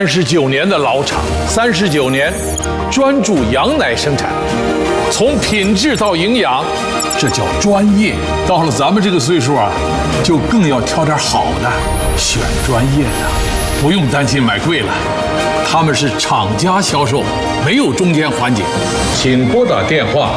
39年的老厂，39年专注羊奶生产，从品质到营养，这叫专业。到了咱们这个岁数啊，就更要挑点好的，选专业的，不用担心买贵了。他们是厂家销售，没有中间环节。请拨打电话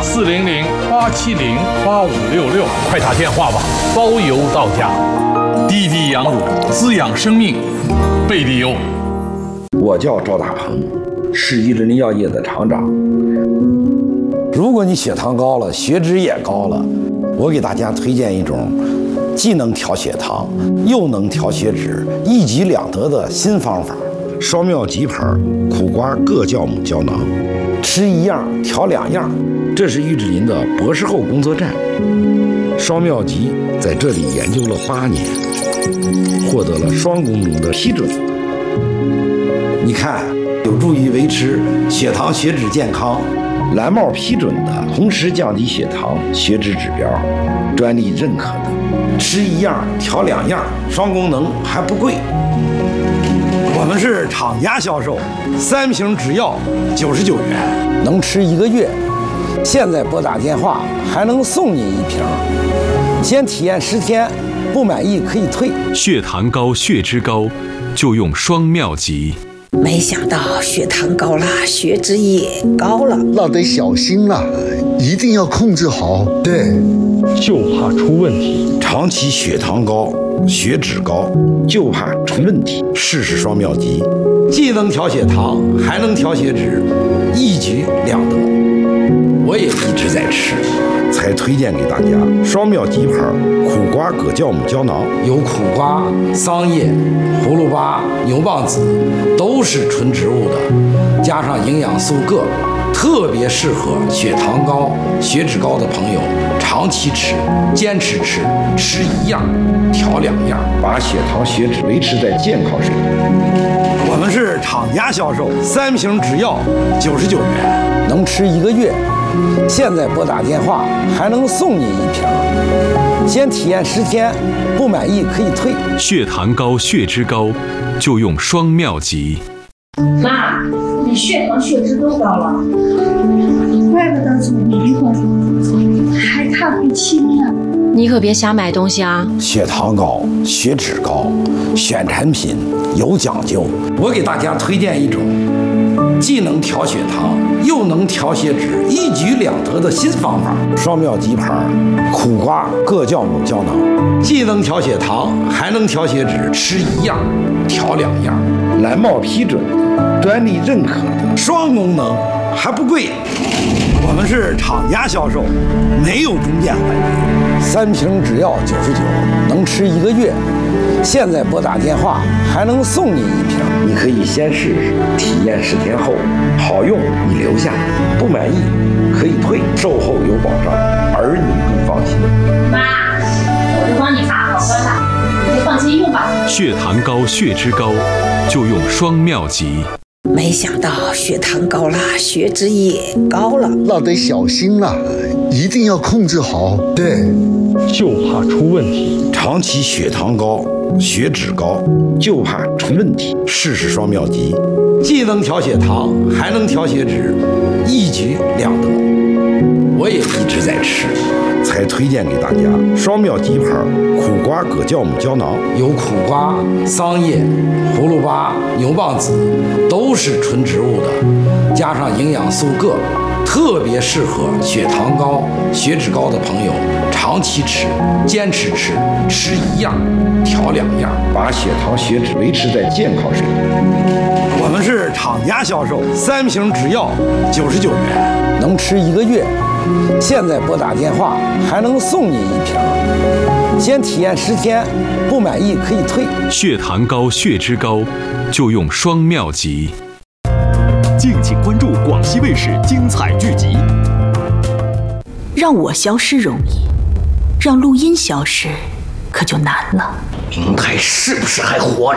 400-870-8566，快打电话吧，包邮到家。滴滴羊乳，滋养生命，贝蒂优。 我叫赵大鹏，是伊林药业的厂长。如果你血糖高了，血脂也高了，我给大家推荐一种既能调血糖又能调血脂，一举两得的新方法——双妙吉牌苦瓜各酵母胶囊。吃一样调两样，这是玉芝林的博士后工作站。双妙吉在这里研究了8年，获得了双功能的批准。你看，有助于维持血糖血脂健康，蓝帽批准的，同时降低血糖血脂指标，专利认可的，吃一样调两样，双功能还不贵。我们是厂家销售，3瓶只要99元，能吃1个月。现在拨打电话还能送您1瓶，先体验10天，不满意可以退。 血糖高、血脂高，就用双妙吉。 没想到血糖高了，血脂也高了， 那得小心了，一定要控制好。对， 就怕出问题。 长期血糖高、血脂高，就怕出问题。试试双妙吉，既能调血糖，还能调血脂，一举两得。我也一直在吃，才推荐给大家双妙吉牌苦瓜葛酵母胶囊，有苦瓜、桑叶、葫芦巴、牛蒡子，都是纯植物的，加上营养素铬，特别适合血糖高、血脂高的朋友长期吃，坚持吃，吃一样调两样，把血糖血脂维持在健康水平。我们是厂家销售，3瓶只要99元，能吃1个月。现在拨打电话还能送您1瓶，先体验10天，不满意可以退。 血糖高、血脂高，就用双妙吉。 妈，你血糖血脂都高了， 怪不得总迷糊，还看不清呢。 你可别瞎买东西啊！ 血糖高、血脂高，选产品有讲究。我给大家推荐一种既能调血糖又能调血脂，一举两得的新方法——双妙吉牌苦瓜各酵母胶囊，既能调血糖，还能调血脂，吃一样调两样，蓝帽批准的，专利认可的，双功能还不贵。我们是厂家销售，没有中间环节，3瓶只要99，能吃1个月。现在拨打电话还能送您1瓶，你可以先试试，体验10天后好用你留下，不满意可以退，售后有保障，儿女更放心。 妈，我都帮你查好了，你就放心用吧。 血糖高、血脂高，就用双妙吉。 没想到血糖高了，血脂也高了， 那得小心了，一定要控制好。对， 就怕出问题。 长期血糖高、血脂高，就怕出问题。试试双妙吉，既能调血糖，还能调血脂，一举两得。我也一直在吃，才推荐给大家双妙吉牌苦瓜葛酵母胶囊，有苦瓜、桑叶、葫芦巴、牛蒡子，都是纯植物的，加上营养素铬，特别适合血糖高、血脂高的朋友长期吃，坚持吃，吃一样调两样，把血糖血脂维持在健康水平。我们是厂家销售，3瓶只要99元，能吃1个月。现在拨打电话还能送您1瓶，先体验10天，不满意可以退。 血糖高、血脂高，就用双妙吉。 敬请关注广西卫视精彩剧集。 让我消失容易，让录音消失可就难了。 明泰是不是还活着？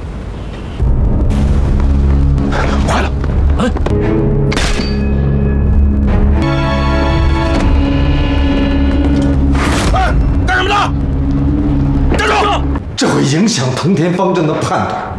快了， 干什么呢？站住！这会影响藤田方阵的判断。